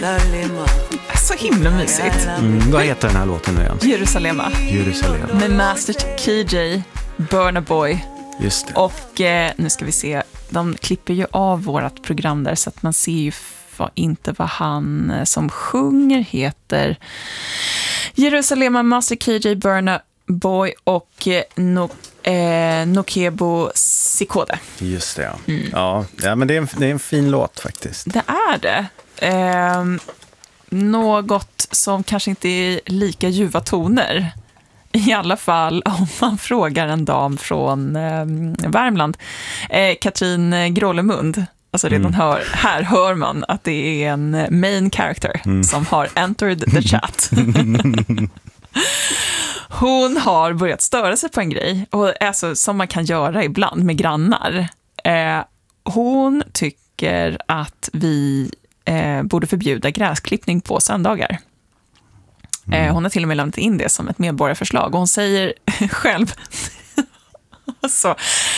Så himla mysigt. Vad heter den här låten nu igen? Jerusalem. Med Master KJ, Burna Boy. Just det. Och nu ska vi se, de klipper ju av vårat program där så att man ser ju inte vad han som sjunger heter. Jerusalem, Master KJ, Burna Boy och Nokebo Sikode. Just det, ja. Ja, men det är en fin låt faktiskt. Det är det. Något som kanske inte är lika ljuva toner. I alla fall om man frågar en dam från Värmland. Katrin Grålemund. Alltså redan här hör man att det är en main character som har entered the chat. Hon har börjat störa sig på en grej, och alltså, som man kan göra ibland med grannar. Hon tycker att vi borde förbjuda gräsklippning på söndagar. Hon har till och med lämnat in det som ett medborgarförslag, och hon säger själv alltså,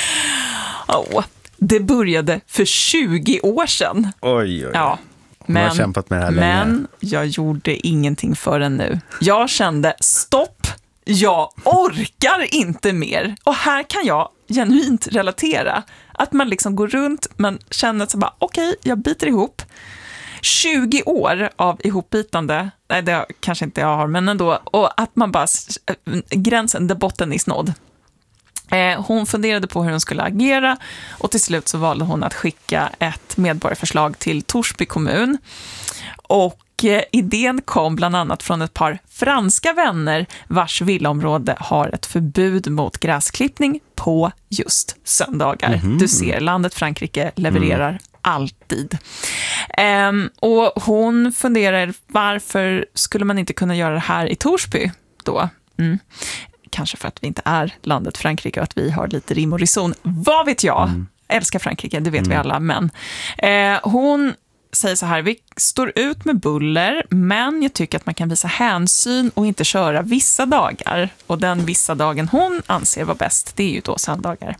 det började för 20 år sedan. Oj. Ja. Hon har kämpat med det här länge. Men jag gjorde ingenting förrän nu. Jag kände, stopp, jag orkar inte mer. Och här kan jag genuint relatera. Att man liksom går runt, man känner så bara, okej, jag biter ihop. 20 år av ihopbitande, nej det kanske inte jag har, men ändå. Och att man bara, gränsen, där botten är snådd. Hon funderade på hur hon skulle agera, och till slut så valde hon att skicka ett medborgarförslag till Torsby kommun. Och idén kom bland annat från ett par franska vänner vars villaområde har ett förbud mot gräsklippning på just söndagar. Du ser, landet Frankrike levererar alltid. Och hon funderar, varför skulle man inte kunna göra det här i Torsby då? Kanske för att vi inte är landet Frankrike och att vi har lite rim och reson. Vad vet jag? Älskar Frankrike, det vet vi alla. Men hon säger så här, vi står ut med buller, men jag tycker att man kan visa hänsyn och inte köra vissa dagar. Och den vissa dagen hon anser var bäst, det är ju då söndagar.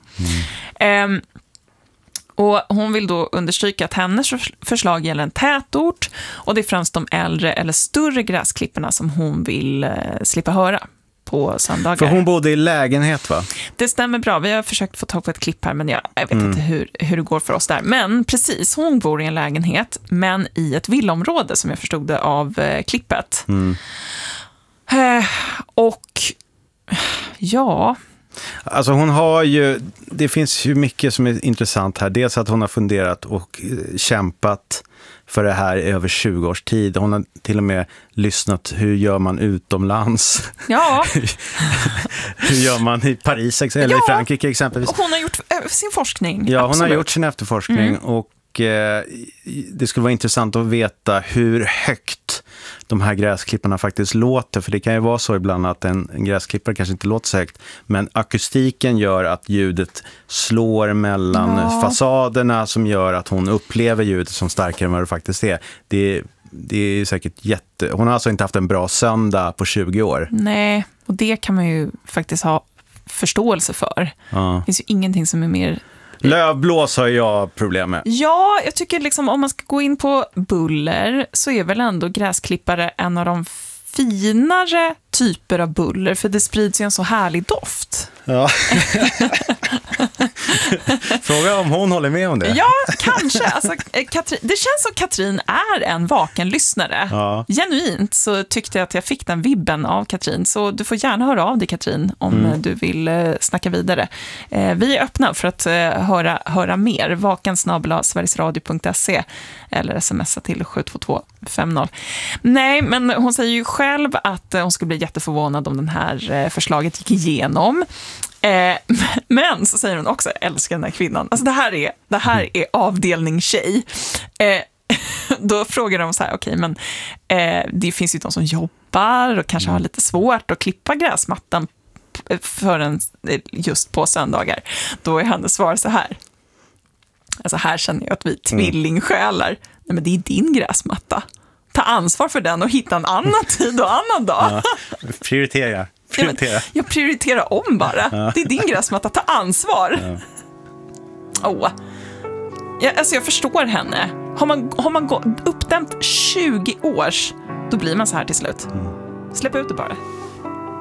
Och hon vill då understryka att hennes förslag gäller en tätort, och det är främst de äldre eller större gräsklipporna som hon vill slippa höra på söndagar. För hon bodde i lägenhet, va? Det stämmer bra. Vi har försökt få tag på ett klipp här, men jag vet inte hur det går för oss där. Men precis, hon bor i en lägenhet, men i ett villaområde som jag förstod det av klippet. Och ja... Alltså hon har ju, det finns ju mycket som är intressant här. Dels att hon har funderat och kämpat för det här i över 20 års tid. Hon har till och med lyssnat, hur gör man utomlands? Ja. Hur gör man i Paris eller i Frankrike exempelvis? Hon har gjort sin forskning. Ja, absolut. hon har gjort sin efterforskning och det skulle vara intressant att veta hur högt de här gräsklipparna faktiskt låter, för det kan ju vara så ibland att en gräsklippare kanske inte låter så högt, men akustiken gör att ljudet slår mellan fasaderna, som gör att hon upplever ljudet som starkare än vad det faktiskt är. Det är säkert hon har alltså inte haft en bra söndag på 20 år. Nej, och det kan man ju faktiskt ha förståelse för. Det finns ju ingenting som är mer... Lövblås har jag problem med. Ja, jag tycker liksom om man ska gå in på buller så är väl ändå gräsklippare en av de finare typer av buller, för det sprids ju en så härlig doft. Ja. Fråga om hon håller med om det. Ja, kanske. Alltså, det känns som Katrin är en vaken lyssnare. Ja. Genuint så tyckte jag att jag fick den vibben av Katrin. Så du får gärna höra av dig, Katrin, om du vill snacka vidare. Vi är öppna för att höra mer. vakensnabel@sverigesradio.se eller smsa till 72250. Nej, men hon säger ju själv att hon skulle bli jätteförvånad om den här förslaget gick igenom. Men så säger hon också, älskar den här kvinnan. Alltså det här är avdelning tjej. Då frågar de så här, okej, men det finns ju de som jobbar och kanske har lite svårt att klippa gräsmattan just på söndagar. Då är hennes svar så här. Alltså här känner jag att vi tvillingsjälar. Nej, men det är din gräsmatta. Ta ansvar för den och hitta en annan tid och annan dag. Ja, prioritera. Jag prioriterar om bara. Ja. Det är din gräsmatta, ta ansvar. Jag förstår henne. Har man uppdämt 20 års, då blir man så här till slut. Släpp ut det bara.